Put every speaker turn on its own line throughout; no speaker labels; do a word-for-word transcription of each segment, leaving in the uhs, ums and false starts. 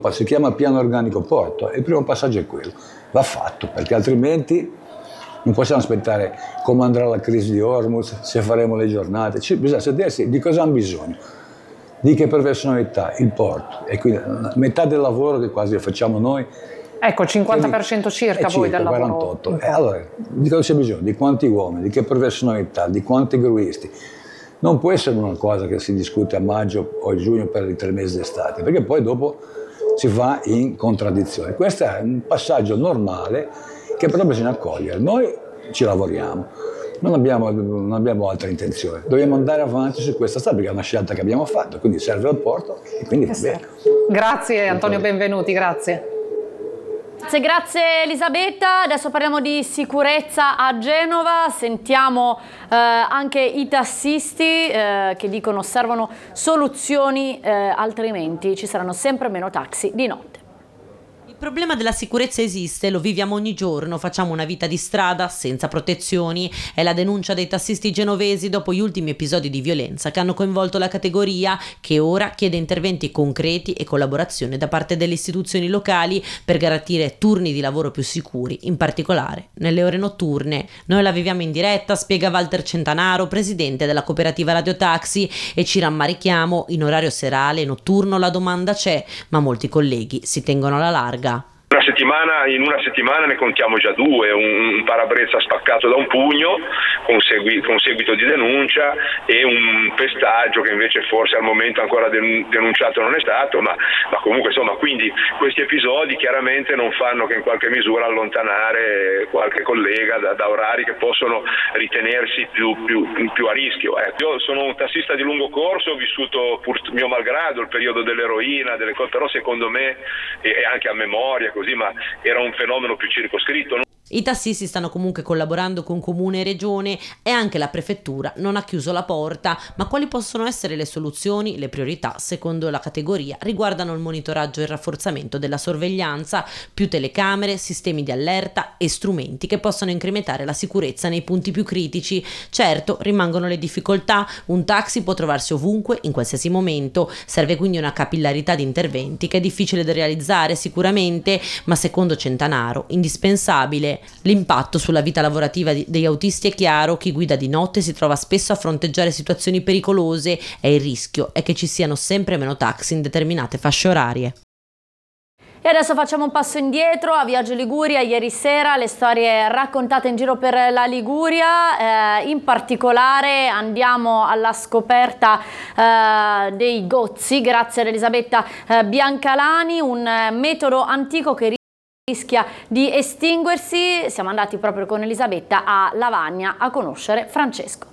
Si chiama piano organico porto e il primo passaggio è quello, va fatto, perché altrimenti non possiamo aspettare come andrà la crisi di Hormuz, se faremo le giornate, cioè, bisogna sedersi di cosa hanno bisogno, di che professionalità, il porto, e quindi metà del lavoro che quasi facciamo noi.
Ecco, il cinquanta per cento circa voi
circa,
del lavoro.
quarantotto. E allora, di cosa c'è bisogno? Di quanti uomini, di che professionalità, di quanti gruisti. Non può essere una cosa che si discute a maggio o a giugno per i tre mesi d'estate, perché poi dopo si va in contraddizione. Questo è un passaggio normale che però bisogna accogliere. Noi ci lavoriamo, non abbiamo, non abbiamo altra intenzione. Dobbiamo andare avanti su questa strada perché è una scelta che abbiamo fatto, quindi serve al porto e quindi va bene.
Grazie Antonio Benvenuti, grazie.
Grazie, grazie Elisabetta. Adesso parliamo di sicurezza a Genova. Sentiamo eh, anche i tassisti eh, che dicono servono soluzioni, eh, altrimenti ci saranno sempre meno taxi di notte.
Il problema della sicurezza esiste, lo viviamo ogni giorno, facciamo una vita di strada senza protezioni. È la denuncia dei tassisti genovesi dopo gli ultimi episodi di violenza che hanno coinvolto la categoria, che ora chiede interventi concreti e collaborazione da parte delle istituzioni locali per garantire turni di lavoro più sicuri, in particolare nelle ore notturne. Noi la viviamo in diretta, spiega Walter Centanaro, presidente della cooperativa Radio Taxi, e ci rammarichiamo, in orario serale e notturno la domanda c'è, ma molti colleghi si tengono alla larga.
Una settimana, in una settimana ne contiamo già due, un, un parabrezza spaccato da un pugno con, segui, con seguito di denuncia e un pestaggio che invece forse al momento ancora denunciato non è stato, ma, ma comunque insomma, quindi questi episodi chiaramente non fanno che in qualche misura allontanare qualche collega da, da orari che possono ritenersi più, più, più a rischio. Eh. Io sono un tassista di lungo corso, ho vissuto pur mio malgrado il periodo dell'eroina, delle cose, però secondo me e, e anche a memoria così, ma era un fenomeno più circoscritto.
I tassisti stanno comunque collaborando con comune e regione e anche la prefettura non ha chiuso la porta, ma quali possono essere le soluzioni? Le priorità, secondo la categoria, riguardano il monitoraggio e il rafforzamento della sorveglianza, più telecamere, sistemi di allerta e strumenti che possano incrementare la sicurezza nei punti più critici. Certo, rimangono le difficoltà, un taxi può trovarsi ovunque, in qualsiasi momento, serve quindi una capillarità di interventi che è difficile da realizzare sicuramente, ma secondo Centanaro, indispensabile. L'impatto sulla vita lavorativa degli autisti è chiaro, chi guida di notte si trova spesso a fronteggiare situazioni pericolose e il rischio è che ci siano sempre meno taxi in determinate fasce orarie.
E adesso facciamo un passo indietro a Viaggio Liguria. Ieri sera le storie raccontate in giro per la Liguria, eh, in particolare andiamo alla scoperta eh, dei gozzi grazie ad Elisabetta eh, Biancalani, un eh, metodo antico che rischia di estinguersi. Siamo andati proprio con Elisabetta a Lavagna a conoscere Francesco.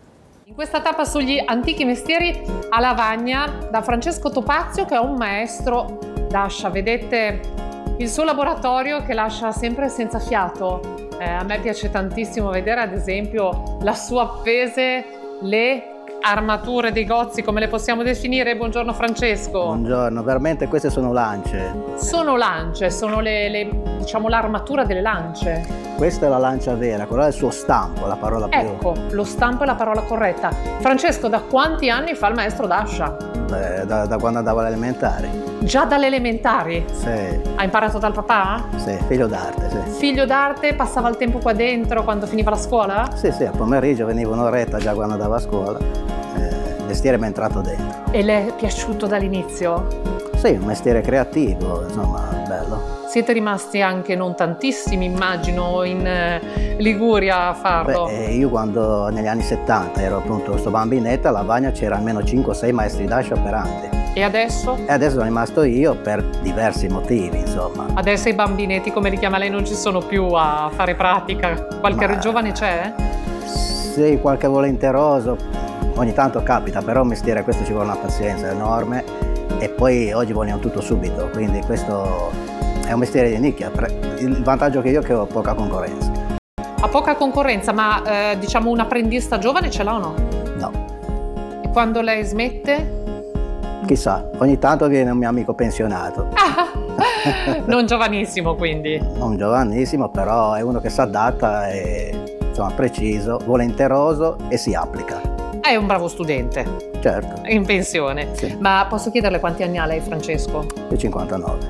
In questa tappa sugli antichi mestieri a Lavagna da Francesco Topazio, che è un maestro d'ascia. Vedete il suo laboratorio che lascia sempre senza fiato. Eh, a me piace tantissimo vedere ad esempio lassù appese le armature dei gozzi, come le possiamo definire? Buongiorno Francesco.
Buongiorno, veramente queste sono lance.
Sono lance, sono le, le diciamo l'armatura delle lance.
Questa è la lancia vera, quella è il suo stampo, la parola più.
Ecco, lo stampo è la parola corretta. Francesco, da quanti anni fa il maestro d'ascia?
Beh, da, da quando andavo alle elementari.
Già dalle elementari?
Sì.
Ha imparato dal papà?
Sì, figlio d'arte, sì.
Figlio d'arte, passava il tempo qua dentro quando finiva la scuola?
Sì, sì, a pomeriggio veniva un'oretta già quando andavo a scuola. Eh, il mestiere mi è entrato dentro.
E le è piaciuto dall'inizio?
Sì, un mestiere creativo, insomma, bello.
Siete rimasti anche non tantissimi, immagino, in eh, Liguria a farlo.
Beh, io quando negli anni settanta ero appunto sto bambinetto, a Lavagna c'era almeno cinque o sei maestri d'ascia operanti.
E adesso?
E adesso sono rimasto io per diversi motivi, insomma.
Adesso i bambinetti, come li chiama lei, non ci sono più a fare pratica. Qualche Ma... giovane c'è?
Sì, qualche volenteroso. Ogni tanto capita, però un mestiere questo ci vuole una pazienza enorme e poi oggi vogliono tutto subito, quindi questo è un mestiere di nicchia. Il vantaggio che io è che ho poca concorrenza.
Ha poca concorrenza, ma eh, diciamo un apprendista giovane ce l'ha o no?
No.
E quando lei smette?
Chissà, ogni tanto viene un mio amico pensionato.
Non giovanissimo quindi?
Non giovanissimo, però è uno che si adatta, è insomma, preciso, volenteroso e si applica.
è un bravo studente,
Certo,
è in pensione.
Sì.
Ma posso chiederle quanti anni ha lei, Francesco?
il cinquantanove.